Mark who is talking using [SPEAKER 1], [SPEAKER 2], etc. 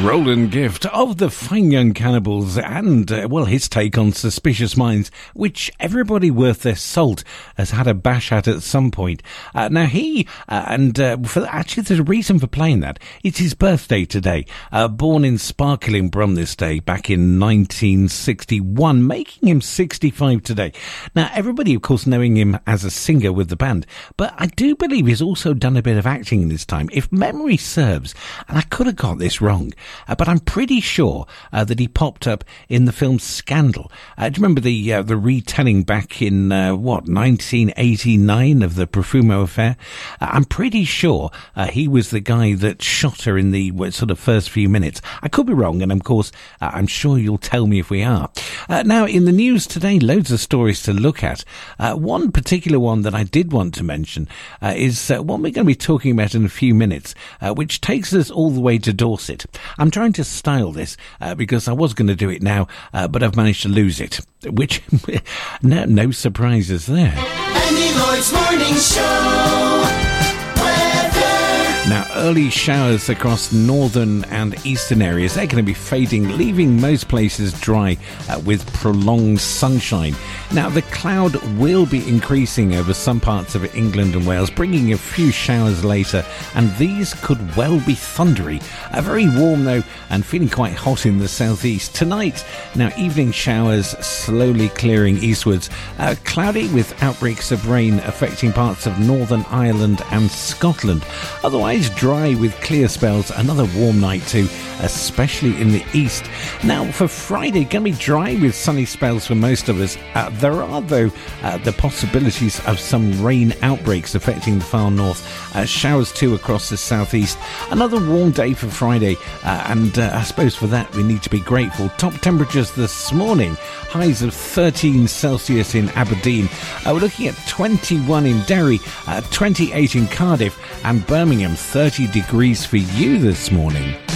[SPEAKER 1] Roland Gift of the Fine Young Cannibals and, his take on Suspicious Minds, which everybody worth their salt has had a bash at some point. Now he, actually there's a reason for playing that. It's his birthday today. Born in Sparkling Brum this day, back in 1961, making him 65 today. Now everybody, of course, knowing him as a singer with the band, but I do believe he's also done a bit of acting in his time, if memory serves, and I could have got this wrong. But I'm pretty sure that he popped up in the film Scandal. Do you remember the retelling back in 1989 of the Profumo affair? I'm pretty sure he was the guy that shot her in the sort of first few minutes. I could be wrong, and of course, I'm sure you'll tell me if we are. Now, in the news today, loads of stories to look at. One particular one that I did want to mention is one we're going to be talking about in a few minutes, which takes us all the way to Dorset. I'm trying to style this because I was going to do it now, but I've managed to lose it, which no surprises there.
[SPEAKER 2] Andy Lloyd's Morning Show.
[SPEAKER 1] Now, early showers across northern and eastern areas, they're going to be fading, leaving most places dry with prolonged sunshine. Now, the cloud will be increasing over some parts of England and Wales, bringing a few showers later, and these could well be thundery. Very warm, though, and feeling quite hot in the southeast. Tonight, now, evening showers slowly clearing eastwards. Cloudy with outbreaks of rain affecting parts of Northern Ireland and Scotland. Otherwise, dry with clear spells. Another warm night too, especially in the east. Now for Friday, going to be dry with sunny spells for most of us. There are, though, the possibilities of some rain outbreaks affecting the far north. Showers too across the southeast. Another warm day for Friday, and I suppose for that we need to be grateful. Top temperatures this morning, highs of 13 Celsius in Aberdeen. We're looking at 21 in Derry, 28 in Cardiff, and Birmingham 30 degrees for you this morning.